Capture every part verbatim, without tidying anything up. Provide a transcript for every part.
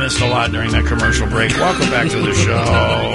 missed a lot during that commercial break. Welcome back to the show.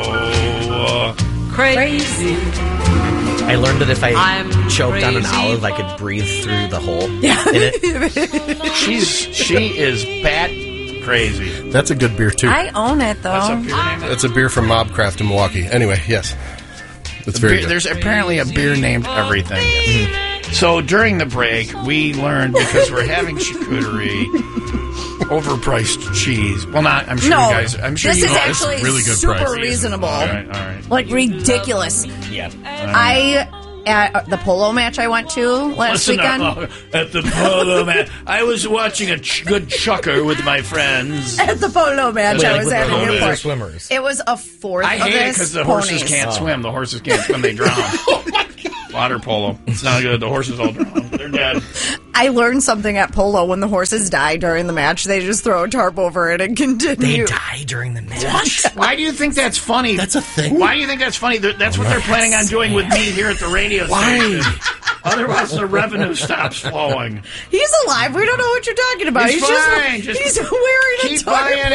Uh, Crazy. I learned that if I I'm choked on an crazy. olive, I could breathe through the hole Yeah. in it. she's she is bat crazy. That's a good beer, too. I own it, though. What's up, your name? That's a beer from Mobcraft in Milwaukee. Anyway, yes. It's very Beer- good. There's apparently a beer named everything. Mm-hmm. So during the break, we learned because we're having charcuterie, overpriced cheese. Well, not. I'm sure No, you guys. I'm sure this you is know actually it's really good super price. reasonable. All right, all right. Like, ridiculous. Yeah. I, at the polo match I went to last Listen, weekend. uh, at the polo match, I was watching a ch- good chucker with my friends. At the polo match Wait, I like was with at the in ponies or Newport. swimmers? It was a fourth I of hate it this. because the horses ponies. can't swim. The horses can't swim; they drown. Water polo. It's not good. The horses all drown. They're dead. I learned something at polo. When the horses die during the match, they just throw a tarp over it and They continue. die during the match. Why do you think that's funny? That's a thing? Why do you think that's funny? They're- That's what they're planning on doing with me here at the radio station. Otherwise, the revenue stops flowing. He's alive. We don't know what you're talking about. He's He's, fine. just, Just he's wearing a Keep tarp. buying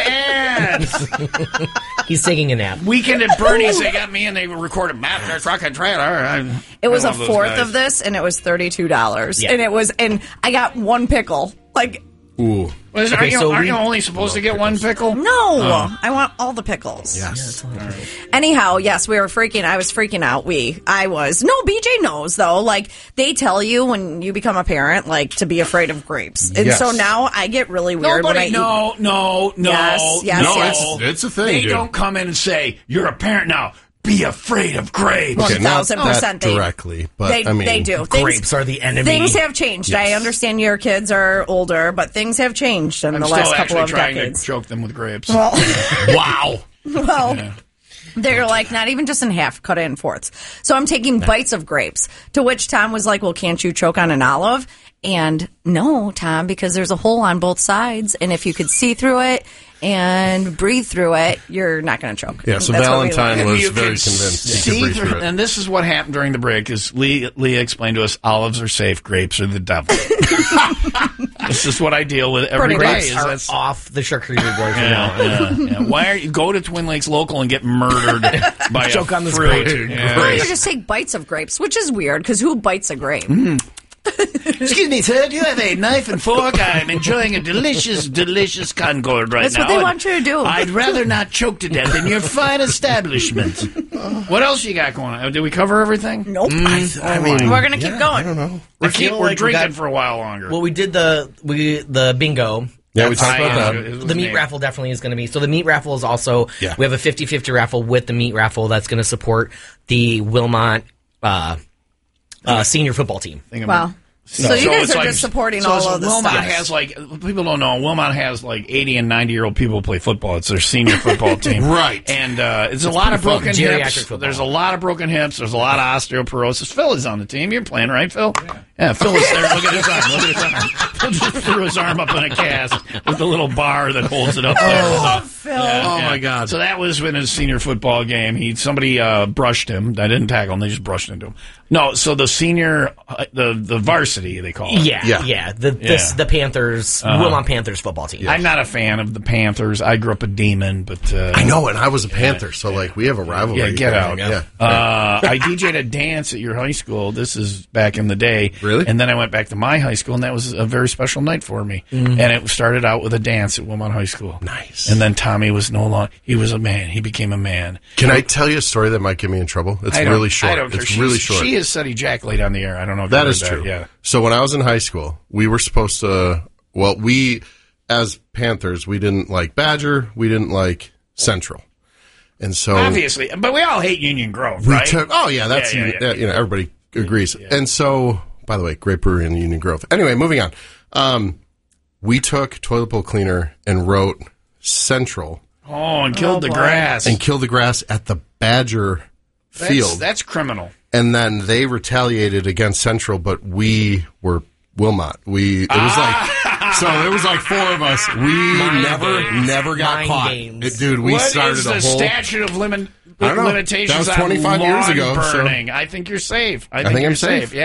ads. He's taking a nap. Weekend at Bernie's, they got me and they recorded Matt Truck and Trailer. I- It was I a love those fourth guys. of this, and it was thirty-two dollars. Yeah. And it was, and I got one pickle. Like, Ooh. Well, is- Okay, aren't you, so aren't we- you only supposed to get one pickle? no, I want all the pickles. Yes. Anyhow, yes, we were freaking. I was freaking out. We, I was. No, B J knows though. Like they tell you when you become a parent, like to be afraid of grapes, and Yes. so now I get really weird when I Nobody, eat. no, no, no, Yes, yes, no. No, yes. it's, it's a thing, They dude. don't come in and say, you're a parent now. Be afraid of grapes. One Okay, not thousand that percent they directly, but they, I mean, they do. Things, Grapes are the enemy. Things have changed. Yes. I understand your kids are older, but things have changed in I'm the still last couple actually of trying decades. to choke them with grapes. Well, Wow. well. They're like, not even just in half, cut it in fourths. So I'm taking bites of grapes, to which Tom was like, well, can't you choke on an olive? And no, Tom, because there's a hole on both sides, and if you could see through it and breathe through it, you're not going to choke. Yeah, so That's what we Valentine learned. was You very can convinced he see could breathe through- through it. And this is what happened during the break: is Lee, Leah explained to us, olives are safe, grapes are the devil. This is what I deal with every Pretty day. much. Is are that's off the charcuterie board for yeah, now. yeah, yeah. Why are you go to Twin Lakes Local and get murdered by Choke a on this fruit? grape. Yeah. Or you just take bites of grapes, which is weird, because who bites a grape? Excuse me, sir. Do you have a knife and fork? I'm enjoying a delicious, delicious Concord right That's now. what they and want you to do. I'd rather not choke to death in your fine establishment. What else you got going on? Did we cover everything? Nope. I mean, We're gonna keep yeah, going. I don't know. We're, I keep, feel we're like we drinking got- for a while longer. Well, we did the we the bingo. Yeah, we talked I- about uh, that. it was The meat named. raffle definitely is going to be. So the meat raffle is also, Yeah. we have a fifty-fifty raffle with the meat raffle that's going to support the Wilmot uh, uh, senior football team. Think about Wow. it. So you guys it's are like- just supporting so all it's- of the Wilmot stuff. has like people don't know. Wilmot has like eighty and ninety year old people who play football. It's their senior football team, Right. And uh, it's a lot of pretty fun. broken Geriatric hips. football. There's a lot of broken hips. There's a lot of osteoporosis. Phil is on the team. You're playing, right, Phil? Yeah, yeah Phil is there. Look at his arm. Look at his arm. Phil just threw his arm up in a cast with the little bar that holds it up there. Oh, So- Phil. Yeah, Oh, yeah. my God. So that was in his senior football game. He somebody uh, brushed him. I didn't tackle him. They just brushed into him. No, so the senior, uh, the the varsity they call it. Yeah, yeah. Yeah. The this, Yeah. the Panthers, Wilmot Panthers football team. I'm not a fan of the Panthers. I grew up a Demon, but uh, I know, and I was a Panther, so like we have a rivalry. Yeah, get there. out. Yeah. Uh, I DJ'd a dance at your high school. This is back in the day. Really? And then I went back to my high school, and that was a very special night for me. And it started out with a dance at Wilmot High School. Nice. And then Tommy was no longer. He was a man. He became a man. Can I tell you a story that might get me in trouble? It's I don't- really short. I don't care. It's She's- really short. She has said ejaculate on the air. I don't know if That you is heard true. Yeah. So when I was in high school, we were supposed to. Well, we as Panthers, we didn't like Badger. We didn't like Central, and so Obviously, but we all hate Union Grove, we right? took. Oh yeah, that's Yeah, yeah, yeah. that- you know everybody agrees. And so, by the way, great brewery in Union Grove. Anyway, moving on. Um, we took toilet bowl cleaner and wrote Central Oh, and killed Oh, the boy. grass. and killed the grass at the Badger that's, field. That's criminal. And then they retaliated against Central, but we were Wilmot. We it was like so it was like four of us. We Mind never games. never got Mind caught. games. It- dude, we What started is a the whole. statute of limit, I don't know. limitations That was on twenty-five years lawn ago, so- burning? I think you're safe. I think, think you're I'm safe, Yeah. right?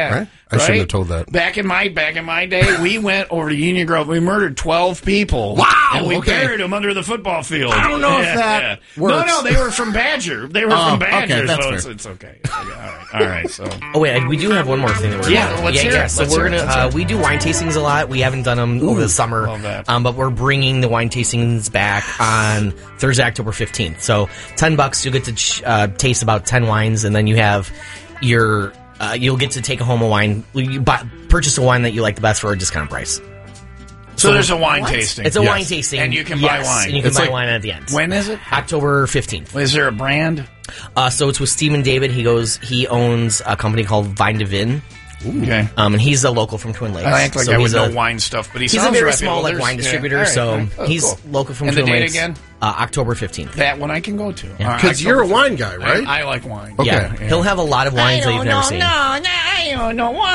I right? shouldn't have told that. Back in my back in my day, we went over to Union Grove. We murdered twelve people. Wow, And we okay. buried them under the football field. I don't know if that works. No, no, they were from Badger. They were Oh, from Badger, okay, that's so fair. it's, it's okay. It's okay. All right, all right. So Oh wait, we do have one more thing that we're Yeah, doing. let's yeah, hear yeah. it. So Let's we're hear it. gonna Let's hear uh, it. we do wine tastings a lot. We haven't done them over the summer, love that. Um, but we're bringing the wine tastings back on Thursday, October fifteenth. So ten bucks, you'll get to ch- uh, taste about ten wines, and then you have your uh, you'll get to take home a wine. You buy, purchase a wine that you like the best for a discount price. So there's a wine tasting. It's a Yes. wine tasting, And you can buy yes, wine. And you can It's buy like- wine at the end. When is it? October fifteenth. Is there a brand? Uh, so it's with Stephen David. He goes. He owns a company called Vine de Vin, Okay. um, and he's a local from Twin Lakes. I act like so I would he's know a, wine stuff, but he He's a sounds very reputable. small like There's- wine yeah, distributor, all right, so all right. Oh, he's cool. local from And the Twin date Lakes. again? Uh, October fifteenth. That one I can go to. Yeah. Because you're a wine guy, right? I, I like wine. Okay. Yeah, he'll have a lot of wines that you've never seen. No, I don't know wine.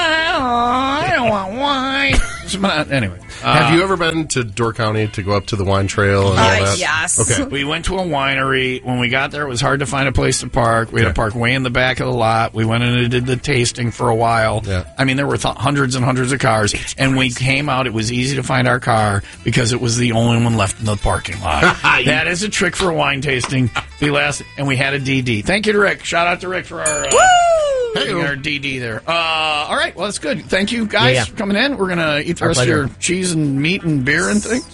I don't want wine. It's not- anyway. Uh, Have you ever been to Door County to go up to the wine trail and all Uh, that? yes. Okay. We went to a winery. When we got there, it was hard to find a place to park. We had to Okay. park way in the back of the lot. We went in and did the tasting for a while. Yeah. I mean, there were th- hundreds and hundreds of cars. And we came out. It was easy to find our car because it was the only one left in the parking lot. That is a trick for a wine tasting. The last, and we had a D D. Thank you to Rick. Shout out to Rick for our... Uh, Getting our D D there. Uh, all right, well, that's good. Thank you, guys, Yeah, yeah. for coming in. We're going to eat the Our rest pleasure. of your cheese and meat and beer and things.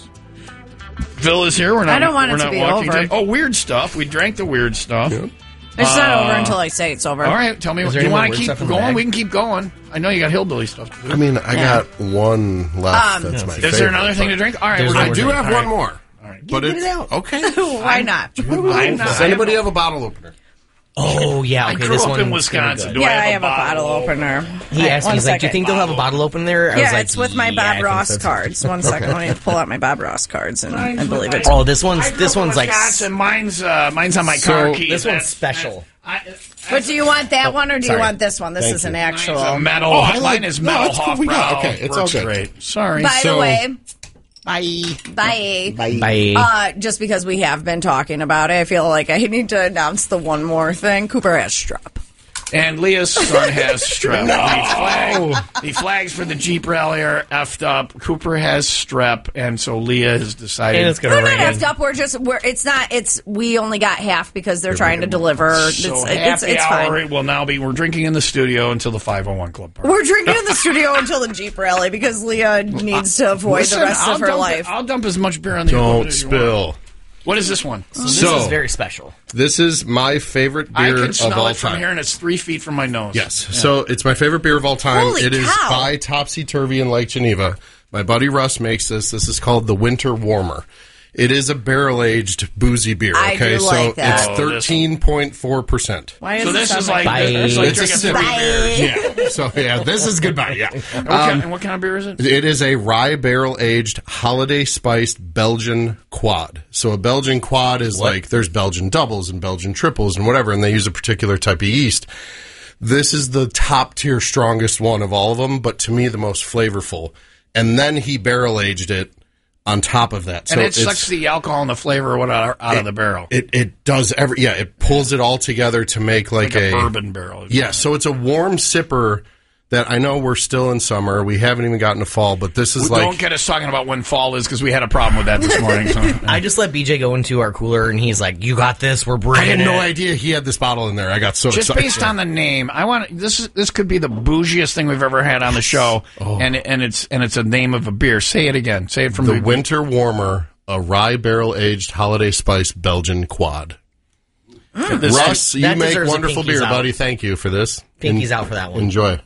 Phil is here. We're not, I don't want we're it to not be walking over. today. Oh, weird stuff. We drank the weird stuff. It's not over until I say it's over. All right, tell me. Is What, there do you any more want to weird keep stuff in the going? bag? We can keep going. I know you got hillbilly stuff to do. I mean, I Yeah. got one left. Um, That's my is favorite. there another thing but- to drink? All right, There's we're no I gonna more do drink. have All one right. more. All right. But Get it's it out. okay. Why not? I'm not- Does anybody have a bottle opener? Oh yeah, I okay. grew This up one in Wisconsin. Do Yeah, I have, I have a bottle opener. He asked me, One he's like, "Do you second. think they'll have a bottle open there?" I was Yeah, like, it's with my "Yeah, I Bob think Ross so." cards. One second, let me pull out my Bob Ross cards, and I believe it's. Oh, this one's I grew this up in one's like Wisconsin. Mine's uh, mine's on my So, car keys. this one's That's- special. I, But do you want that one or do you sorry. want this one? This Thank is you. an Mine's actual. a metal. Oh, I like- mine is no, metal. that's cool. We got- Hofbrau. okay, it's all Works good. great. Sorry. By the So- way, Bye. bye. Bye. Uh, just because we have been talking about it, I feel like I need to announce the one more thing. Cooper has strep. And Leah's son has strep. The, flag, the flags for the Jeep rally are effed up. Cooper has strep, and so Leah has decided. And it's gonna We're not rain. effed up. We're just. We're. It's not. It's. We only got half because they're trying to deliver. so it's, happy it's, it's hour fine. will now be. We're drinking in the studio until the five oh one Club party. We're drinking in the studio until the Jeep rally because Leah needs to avoid Listen, the rest I'll of her dump life. It, I'll dump as much beer on the Don't equipment as you want. spill. What is this one? This So- is very special. This is my favorite I beer can of smell all it from time. here, and it's three feet from my nose. Yes. So it's my favorite beer of all time. Holy It is cow. by Topsy Turvy in Lake Geneva. My buddy Russ makes this. This is called the Winter Warmer. It is a barrel aged boozy beer. I Okay, do so like that. it's Oh, this- thirteen point four percent. Why does So it this sound is like, Bye. it's like It's a drinking sip. three beers. Yeah. So yeah, this is goodbye. Yeah. And what, kind, and what kind of beer is it? It is a rye barrel aged holiday spiced Belgian quad. So a Belgian quad is like there's Belgian doubles and Belgian triples and whatever, and they use a particular type of yeast. This is the top tier strongest one of all of them, but to me the most flavorful. And then he barrel aged it on top of that. So And it it's- sucks the alcohol and the flavor out, out of the barrel. It it does every yeah, it pulls it all together to make like, like a, bourbon barrel. Yeah, so it's a warm sipper that I know we're still in summer. We haven't even gotten to fall, but this is like Don't get us talking about when fall is because we had a problem with that this morning. So. I just let B J go into our cooler, and he's like, "You got this. We're I bringing had no it." idea he had this bottle in there. I got so Just excited. based on the name, I want this. Is this could be the bougiest thing we've ever had on the show, and and it's and it's a name of a beer. Say it again. Say it from the the, Winter Warmer, a rye barrel aged holiday spice Belgian quad. This- Russ, you that make deserves a wonderful pinkies beer, out. buddy. Thank you for this. Pinkies En- out for that one. Enjoy.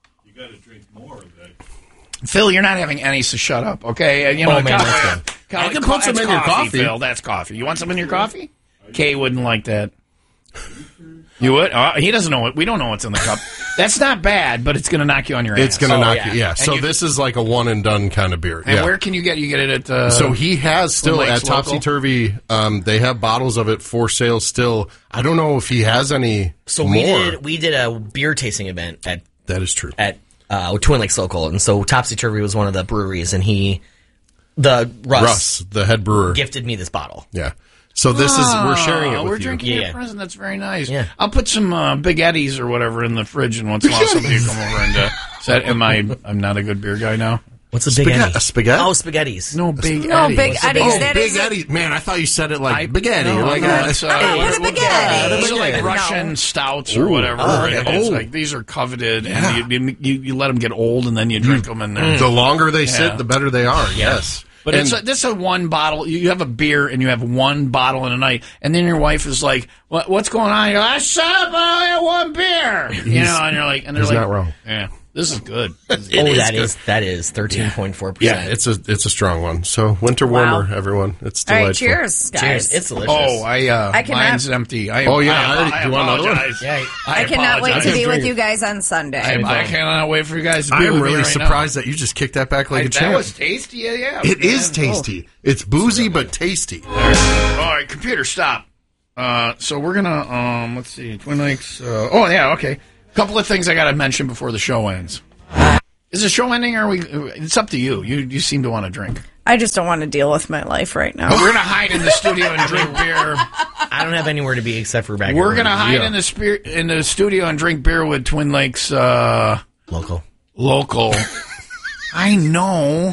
Phil, you're not having any, so shut up, okay? And, you know, Oh, man, coffee- that's good. coffee- I can put some that's in your coffee. Phil. That's coffee. You want some in your coffee? Kay wouldn't like that. You would? Uh, he doesn't know it. We don't know what's in the cup. That's not bad, but it's going to knock you on your It's ass. going to Oh, knock yeah. you. Yeah. And So you- this is like a one and done kind of beer. And yeah. where can you get? You get it at. Uh, So he has still Lakes at Topsy local? Turvy. Um, they have bottles of it for sale still. I don't know if he has any So more. we did we did a beer tasting event at That is true. at uh, Twin Lakes local, and so Topsy Turvy was one of the breweries, and he the Russ, Russ, the head brewer. gifted me this bottle. Yeah. So this is we're sharing it Oh, with we're you. drinking Yeah, your yeah. present. That's very nice. Yeah. I'll put some uh, Big Eddies or whatever in the fridge, and once in a while somebody will come over and uh, said, "Am I? I'm not a good beer guy now." What's a big Spaghetti- Eddie? a spaghetti? Oh, spaghettis. No, Big No, Eddie. Big What's a Eddies. Oh, That Big is a- Eddie. Man, I thought you said it like I- spaghetti. No, like, no, uh, it's, uh, Hey, what- a what- spaghetti. These are like No. Russian stouts or Ooh. whatever. Oh, and okay. it's Oh. like these are coveted, and you, you you let them get old, and then you drink them, and then the longer they Yeah. sit, the better they are. Yes. But And- it's a, this is a one bottle. You have a beer and you have one bottle in a night, and then your wife is like, "What? What's going on?" You go, "I shut up! I had one beer." You know, and you're like, and they're he's like, not wrong. Yeah, this is good. Oh, that is that is thirteen point four yeah, percent. it's a it's a strong one. So winter warmer, Wow. everyone. It's All delightful. right, cheers, guys. Cheers. It's delicious. Oh, I uh, I cannot- mine's empty. I, Oh, yeah, I, I- I, do you want another one? apologize. Yeah. I, I cannot wait to apologize. be drink with it. you guys on Sunday. I, I cannot wait for you guys to I be am with me really right surprised that you just kicked that back now. like I, a that champ. was tasty. Yeah, yeah. It man. is tasty. It's boozy but tasty. All right, all right, computer, stop. Uh, so we're gonna um, let's see, Twin Lakes. Uh, oh yeah, okay. A couple of things I gotta mention before the show ends. Is the show ending? Or are we? It's up to you. You you seem to want to drink. I just don't want to deal with my life right now. But we're gonna hide in the studio and drink beer. I don't have anywhere to be except for back. We're here. gonna hide Yeah. in the spirit in the studio and drink beer with Twin Lakes uh, local. local. I know.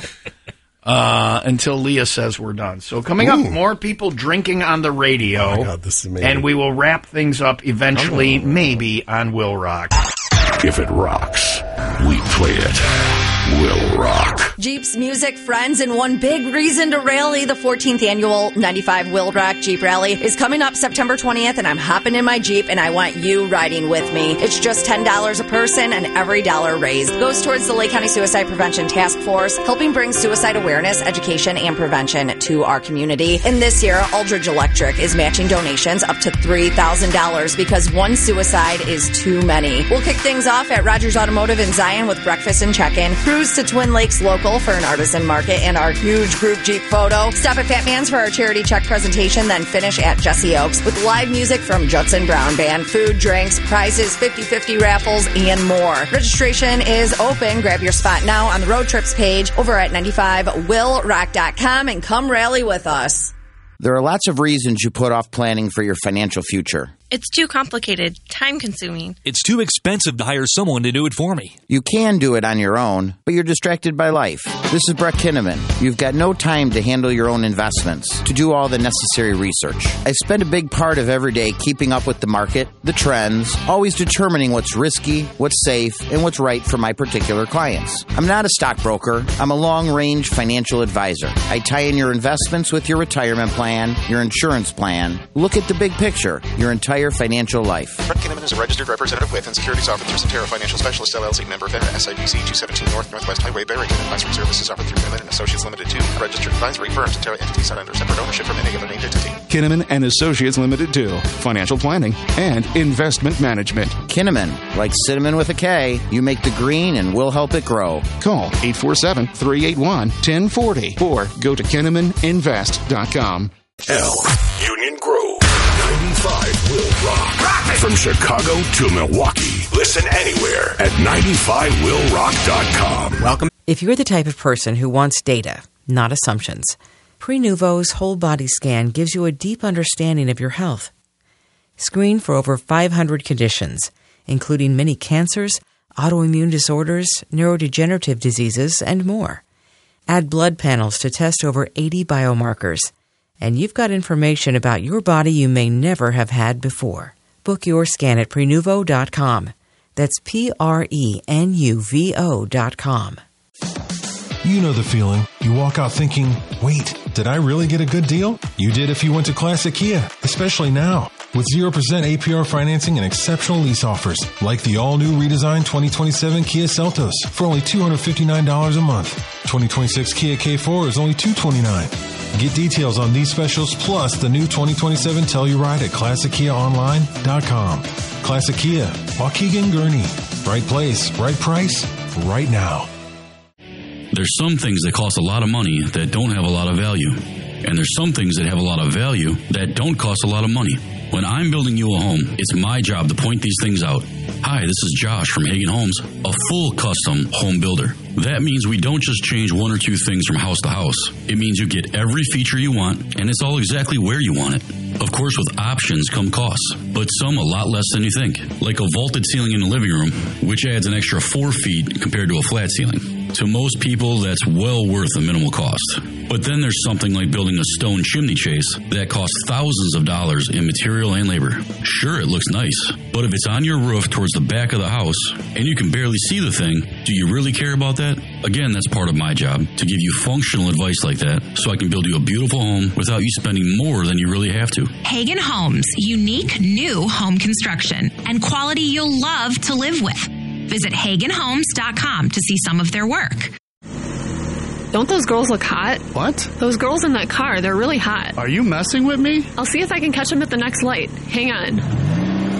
Uh, until Leah says we're done. So coming up, more people drinking on the radio. Oh my God, this is amazing. And we will wrap things up eventually, maybe on Will Rock. If it rocks, we play it. Will Rock. Jeep's music, friends, and one big reason to rally. The fourteenth annual ninety-five Will Rock Jeep Rally is coming up September twentieth, and I'm hopping in my Jeep, and I want you riding with me. It's just ten dollars a person, and every dollar raised goes towards the Lake County Suicide Prevention Task Force, helping bring suicide awareness, education, and prevention to our community. And this year, Aldridge Electric is matching donations up to three thousand dollars because one suicide is too many. We'll kick things off at Rogers Automotive in Zion with breakfast and check-in. Cruise to Twin Lakes Local for an artisan market and our huge group Jeep photo. Stop at Fat Man's for our charity check presentation, then finish at Jesse Oaks with live music from Judson Brown Band, food, drinks, prizes, fifty-fifty raffles, and more. Registration is open. Grab your spot now on the road trips page over at ninety-five will rock dot com and come rally with us. There are lots of reasons you put off planning for your financial future. It's too complicated, time-consuming. It's too expensive to hire someone to do it for me. You can do it on your own, but you're distracted by life. This is Brett Kinnaman. You've got no time to handle your own investments, to do all the necessary research. I spend a big part of every day keeping up with the market, the trends, always determining what's risky, what's safe, and what's right for my particular clients. I'm not a stockbroker. I'm a long-range financial advisor. I tie in your investments with your retirement plan, your insurance plan. Look at the big picture, your entire financial life. Brett Kinnaman is a registered representative with and securities offered through Centera Financial Specialist, L L C, member FINRA, S I B C two seventeen North Northwest Highway, Barrington. Advisory services offered through Kinnaman and Associates Limited, two. A registered advisory firm. Centera entities not under separate ownership from any other named entity. Kinnaman and Associates Limited, two. Financial planning and investment management. Kinnaman, like cinnamon with a K, you make the green and we'll help it grow. Call eight four seven, three eight one, one zero four zero or go to kinnaman invest dot com. L. Union Grove. ninety-five Will Rock. Rock it! From Chicago to Milwaukee. Listen anywhere at ninety-five will rock dot com. Welcome. If you're the type of person who wants data, not assumptions, Prenuvo's whole body scan gives you a deep understanding of your health. Screen for over five hundred conditions, including many cancers, autoimmune disorders, neurodegenerative diseases, and more. Add blood panels to test over eighty biomarkers. And you've got information about your body you may never have had before. Book your scan at prenuvo dot com. That's P R E N U V O dot com. You know the feeling. You walk out thinking, wait, did I really get a good deal? You did if you went to Classic Kia, especially now. With zero percent A P R financing and exceptional lease offers, like the all-new redesigned twenty twenty-seven Kia Seltos for only two hundred fifty-nine dollars a month. twenty twenty-six Kia K four is only two hundred twenty-nine dollars. Get details on these specials plus the new twenty twenty-seven Telluride at classic kia online dot com. Classic Kia, Waukegan, Gurnee. Right place, right price, right now. There's some things that cost a lot of money that don't have a lot of value. And there's some things that have a lot of value that don't cost a lot of money. When I'm building you a home, it's my job to point these things out. Hi, this is Josh from Hagen Homes, a full custom home builder. That means we don't just change one or two things from house to house. It means you get every feature you want, and it's all exactly where you want it. Of course, with options come costs, but some a lot less than you think. Like a vaulted ceiling in the living room, which adds an extra four feet compared to a flat ceiling. To most people, that's well worth the minimal cost. But then there's something like building a stone chimney chase that costs thousands of dollars in material and labor. Sure, it looks nice, but if it's on your roof towards the back of the house and you can barely see the thing, do you really care about that? Again, that's part of my job, to give you functional advice like that so I can build you a beautiful home without you spending more than you really have to. Hagen Homes, unique new home construction and quality you'll love to live with. Visit Hagen Homes dot com to see some of their work. Don't those girls look hot? What? Those girls in that car, they're really hot. Are you messing with me? I'll see if I can catch them at the next light. Hang on.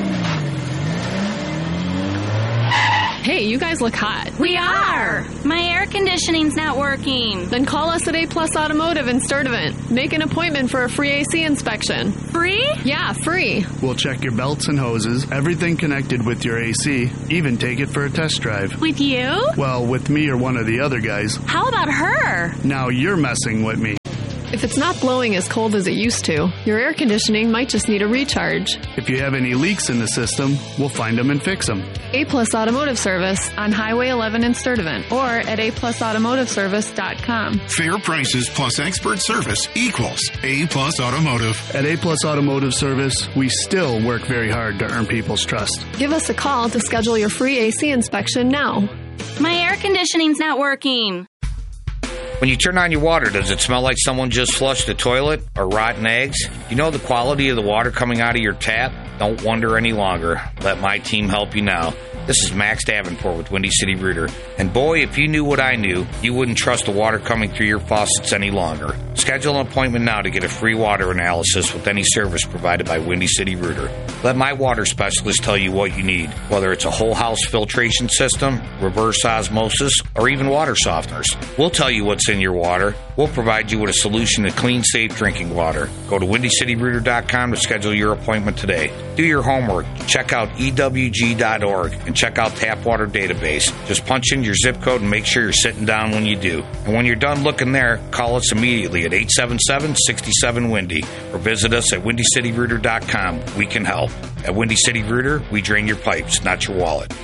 Hey, you guys look hot. We are. My air conditioning's not working. Then call us at A Plus Automotive in Sturtevant. Make an appointment for a free A C inspection. Free? Yeah, free. We'll check your belts and hoses, everything connected with your A C, even take it for a test drive. With you? Well, with me or one of the other guys. How about her? Now you're messing with me. If it's not blowing as cold as it used to, your air conditioning might just need a recharge. If you have any leaks in the system, we'll find them and fix them. A Plus Automotive Service on Highway eleven in Sturtevant or at a plus automotive service dot com. Fair prices plus expert service equals A Plus Automotive. At A Plus Automotive Service, we still work very hard to earn people's trust. Give us a call to schedule your free A C inspection now. My air conditioning's not working. When you turn on your water, does it smell like someone just flushed the toilet or rotten eggs? You know the quality of the water coming out of your tap? Don't wonder any longer. Let my team help you now. This is Max Davenport with Windy City Rooter. And boy, if you knew what I knew, you wouldn't trust the water coming through your faucets any longer. Schedule an appointment now to get a free water analysis with any service provided by Windy City Rooter. Let my water specialist tell you what you need, whether it's a whole house filtration system, reverse osmosis, or even water softeners. We'll tell you what's in your water. We'll provide you with a solution to clean, safe drinking water. Go to windy city rooter dot com to schedule your appointment today. Do your homework. Check out E W G dot org and check out Tap Water Database. Just punch in your zip code and make sure you're sitting down when you do. And when you're done looking there, call us immediately at eight seven seven, six seven, Windy or visit us at windy city rooter dot com. We can help. At Windy City Rooter, we drain your pipes, not your wallet.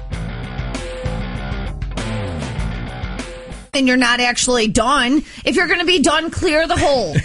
And you're not actually done. If you're going to be done, clear the hole.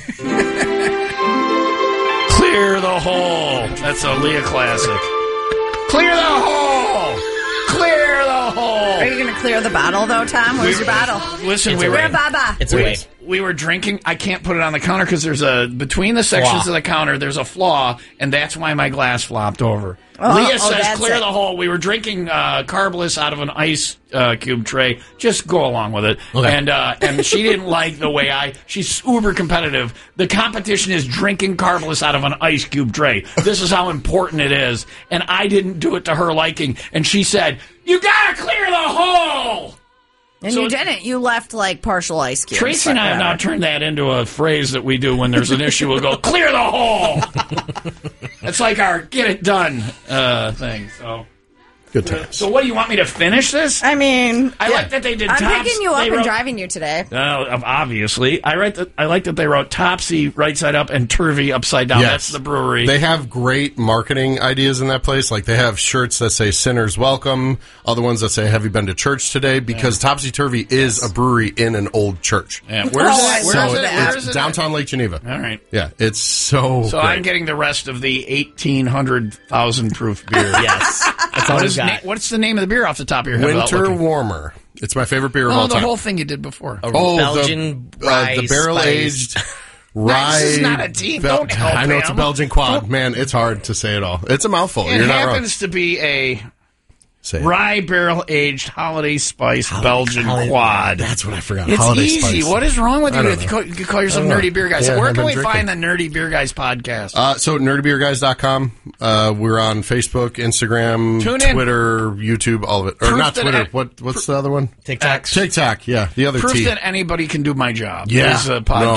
Clear the hole. That's a Leah classic. Clear the hole. Clear the hole. Are you going to clear the bottle, though, Tom? Where's we, your bottle? Listen, it's we were were Baba. It's we, away. we were drinking. I can't put it on the counter because there's a between the sections Flaw. of the counter. There's a flaw, and that's why my glass flopped over. Oh, Leah oh, says, "Clear it. the hole." We were drinking uh, carbless out of an ice uh, cube tray. Just go along with it. Okay. And uh, and she didn't like the way I. She's uber competitive. The competition is drinking carbless out of an ice cube tray. This is how important it is. And I didn't do it to her liking. And she said, "You gotta clear the hole." And So you it's- didn't. You left like partial ice cubes. Tracy and I have now turned that into a phrase that we do when there's an issue. We'll go, clear the hole. It's like our get it done uh, thing. So Good times. So what, do you want me to finish this? I mean, I yeah. like that they did I'm Tops- picking you up they and wrote- driving you today. Uh, obviously. I write that I like that they wrote Topsy right side up and Turvy upside down. Yes. That's the brewery. They have great marketing ideas in that place. Like they have shirts that say "Sinners Welcome," other ones that say "Have you been to church today?" Because yeah. Topsy Turvy is a brewery in an old church. Yeah. Where's Oh, it? I Where so is it? it's Where is it? downtown Lake Geneva. All right. Yeah, it's so. So great. I'm getting the rest of the eighteen hundred thousand proof beer. Yes. That's all What we've is got. na- what's the name of the beer off the top of your head? without Winter looking? Warmer. It's my favorite beer of Oh, all the time. whole thing you did before. oh, Belgian the, rye uh, the barrel aged spice. rye. This is not a team. Bel- Don't help I know it's a him. Belgian quad. Man, it's hard to say it all. It's a mouthful. It You're not wrong. happens to be a Say it. rye barrel aged holiday spice Belgian Holiday- quad. That's what I forgot. It's Holiday easy. spice. What is wrong with I you don't if you know. call, you call yourself I don't know. Nerdy Beer Guys? Yeah, Where I've can been we find drinking. the Nerdy Beer Guys podcast? Uh, so nerdy beer guys dot com. Uh, we're on Facebook, Instagram, Tune in. Twitter, YouTube, all of it. Or Proof not that Twitter. I- what What's the other one? TikTok. TikTok, yeah. The other Proof T. that anybody can do my job. Yeah. Is a podcast. No.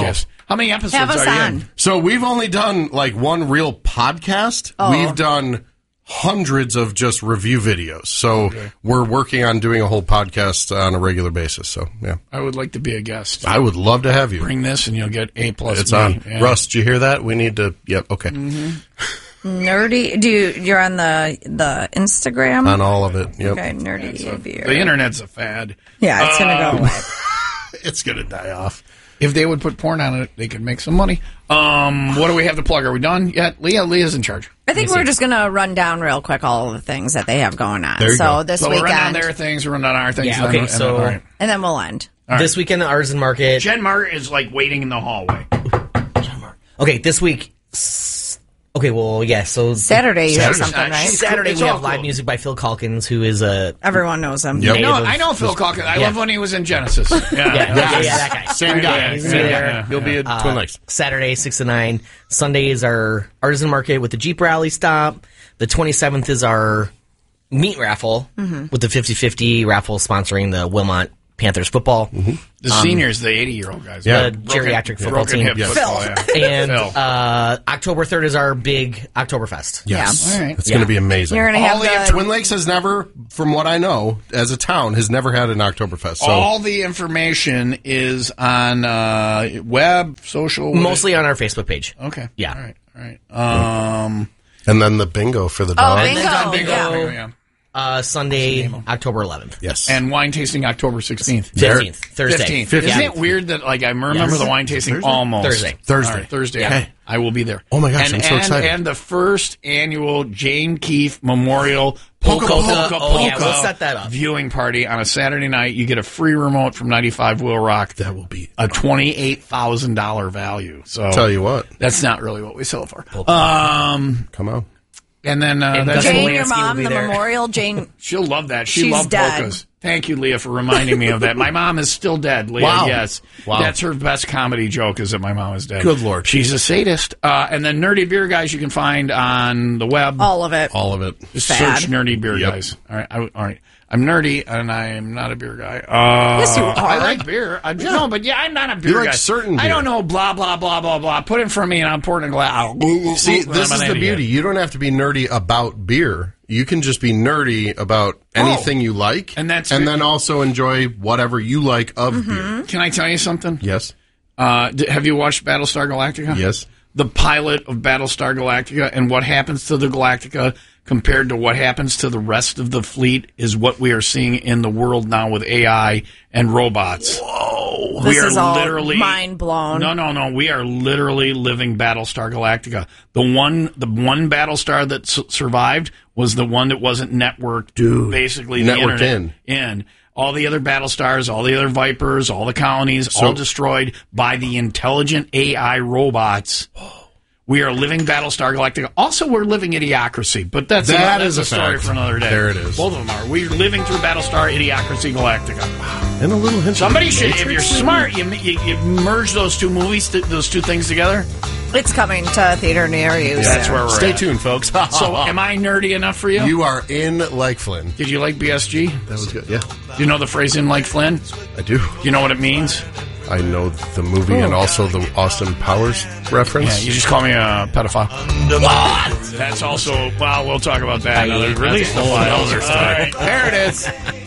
How many episodes Have us are you on. in? So we've only done like one real podcast. Oh. We've done hundreds of just review videos. So okay. we're working on doing a whole podcast on a regular basis. So yeah, I would like to be a guest. I would love to have you. Bring this, and you'll get A plus. It's B. on. Yeah. Russ, did you hear that? We need to. Yep. Okay. Mm-hmm. Nerdy. Do you, you're on the the Instagram? On all of it. Yep. Okay, nerdy so beer. The internet's a fad. Yeah, it's gonna Um, go away. It's gonna die off. If they would put porn on it, they could make some money. Um, what do we have to plug? Are we done yet? Leah, Leah's in charge. I think we're just going to run down real quick all of the things that they have going on. There you so go. this so we'll weekend, run down their things, we'll run down our things. Yeah, and okay, then, so- and then, all right. and then we'll end. All right. This weekend, the Artisan Market. Jen Mart is like waiting in the hallway. Okay, this week. s- Okay, well, yeah, so. Saturday you have Saturday. something, right? Saturday It's we all have live cool. music by Phil Calkins, who is a. Everyone knows him. Yep. I know, native- I know Phil Calkins. I Yeah. love when he was in Genesis. Yeah, Yeah, yeah, yeah, yeah, that guy. Same guy. Yeah, He's yeah, there. yeah, You'll be at Uh, Twin Lakes. Saturday, six to nine. Sunday is our Artisan Market with the Jeep Rally stop. The twenty-seventh is our meat raffle Mm-hmm. with the fifty-fifty raffle sponsoring the Wilmot Panthers football. The seniors, the eighty-year-old guys. The Yeah. geriatric football broken team. hip Yes. football, yeah. And Phil. uh, October third is our big Oktoberfest. Yes. Yeah. All right. It's Yeah. going to be amazing. You're going to have All the, the Twin Lakes has never, from what I know, as a town, has never had an Oktoberfest. So All the information is on uh, web, social. Mostly on our Facebook page. Okay. Yeah. All right. All right. Um, and then the bingo for the Oh, dog. bingo. bingo, yeah. bingo, yeah. Uh, Sunday, October eleventh. Yes. And wine tasting October sixteenth. fifteenth. Thursday. fifteenth. fifteenth. Isn't it weird that like I remember Yes. the wine tasting Thursday? almost Thursday. Thursday. All right, Thursday. Yeah. Okay. I will be there. Oh my gosh, and, I'm so and, excited. And the first annual Jane Keefe Memorial Polka Polka Polka. Polka Oh, yeah, Polka we'll set that up. viewing party on a Saturday night. You get a free remote from ninety-five Will Rock. That will be a twenty-eight thousand dollars value. So Tell you what. that's not really what we sell it for. Um, Come on. and then uh, And that's Jane- Jane, your Polanski mom, will be the there. memorial. Jane, she'll love that. She She's loved dead. polkas. Thank you, Leah, for reminding me of that. My mom is still dead, Leah. Wow. Yes. Wow. That's her best comedy joke is that my mom is dead. Good Lord. She's a sadist. Uh, and then Nerdy Beer Guys you can find on the web. all of it. All of it. Just sad. search Nerdy Beer Yep. Guys. All right. I, all right. I'm nerdy, and I am not a beer guy. Uh, Yes, you I are. like beer. I, No, but yeah, I'm not a beer You like guy. certain I beer. don't know blah, blah, blah, blah, blah. Put it in front of me, and I'm pouring a glass. See, I'm this an is the idiot. beauty. You don't have to be nerdy about beer. You can just be nerdy about anything you like, And that's- and then also enjoy whatever you like of beer. Can I tell you something? Yes. Uh, d- have you watched Battlestar Galactica? Yes. The pilot of Battlestar Galactica and what happens to the Galactica compared to what happens to the rest of the fleet is what we are seeing in the world now with A I and robots. Whoa. This we are is all literally mind blown. No, no, no. We are literally living Battlestar Galactica. The one the one Battlestar that s- survived was the one that wasn't networked. Dude. Basically the Networked internet in. All the other Battlestars, all the other Vipers, all the colonies, So- all destroyed by the intelligent A I robots. We are living Battlestar Galactica. Also, we're living Idiocracy, but that's, That another, that's is a a story fact. for another day. There it is. Both of them are. We're living through Battlestar Idiocracy Galactica. And a little hint. of Somebody the should, if Matrix you're in smart, you, you, you merge those two movies, th- those two things together. It's coming to a theater near you. That's soon. where we're Stay at. tuned, folks. So, am I nerdy enough for you? You are in like Flynn. Did you like B S G? That was good. Yeah, Do you know the phrase "in like Flynn"? I do. Do you know what it means? I know the movie and also the Austin Powers reference. Yeah, you just call me a pedophile. What? That's also, well, we'll talk about that. Another release the files. All right, there it is.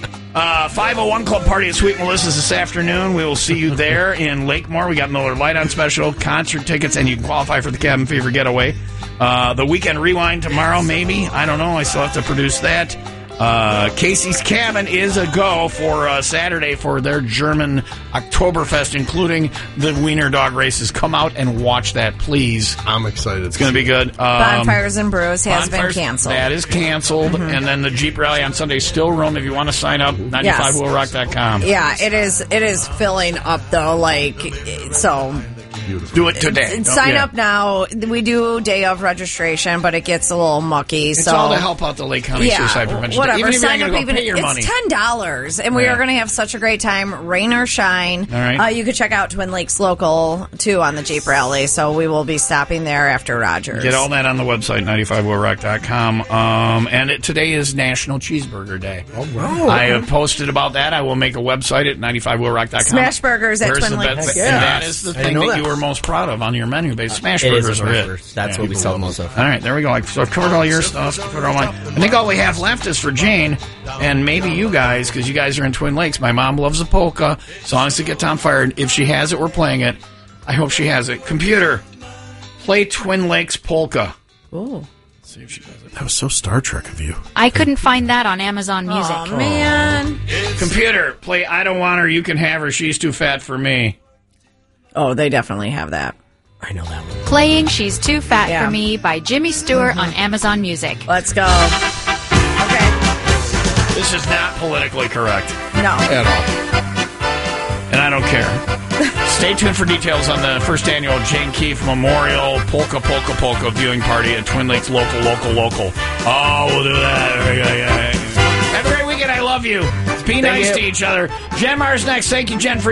Uh, five oh one Club Party at Sweet Melissa's this afternoon. We will see you there in Lakemore. We got Miller Lite on special, concert tickets, and you can qualify for the Cabin Fever Getaway. Uh, the Weekend Rewind tomorrow, maybe. I don't know. I still have to produce that. Uh, Casey's Cabin is a go for uh, Saturday for their German Oktoberfest, including the Wiener Dog races. Come out and watch that, please. I'm excited. It's going to be good. Um, Bonfires and Brews has Bonfires, been canceled. That is canceled. Mhm. And then the Jeep Rally on Sunday, still room. If you want to sign up, ninety-five will rock dot com. Yeah, it is. It is filling up though. Like so. Do it today. Sign Yeah. up now. We do day of registration, but it gets a little mucky. It's so all to help out the Lake County yeah, Suicide Prevention. whatever. Even if you're Sign not up. going to Even go pay your it's money. ten dollars, and we Yeah. are going to have such a great time, rain or shine. All right. Uh, you could check out Twin Lakes Local too on the Jeep Rally. So we will be stopping there after Rogers. Get all that on the website, ninety-five will rock dot com. Um, and it, today is National Cheeseburger Day. Oh, wow. I have posted about that. I will make a website at ninety-five will rock dot com. Smash burgers at Where's Twin the Lakes. best- Yes. And that is the I thing know that, that. you were are most proud of on your menu base? Smash It is burgers a are smash it. burger. That's Yeah, what we people sell love most them. of. All right, there we go. So I've covered all your stuff. Covered all my. I think all we have left is for Jane and maybe you guys, because you guys are in Twin Lakes. My mom loves a polka. Songs to get Tom fired. If she has it, we're playing it. I hope she has it. Computer, play Twin Lakes polka. Ooh. See if she does it. That was so Star Trek of you. I couldn't find that on Amazon Music. Oh, man. Computer, play I Don't Want Her, You Can Have Her, She's Too Fat for Me. Oh, they definitely have that. I know that one. Playing She's Too Fat Yeah. for Me by Jimmy Stewart on Amazon Music. Let's go. Okay. This is not politically correct. No. At all. And I don't care. Stay tuned for details on the first annual Jane Keefe Memorial Polka Polka Polka viewing party at Twin Lakes Local, Local, Local. Oh, we'll do that. Have a great weekend. I love you. Be nice to each other. Jen Mars next. Thank you, Jen, for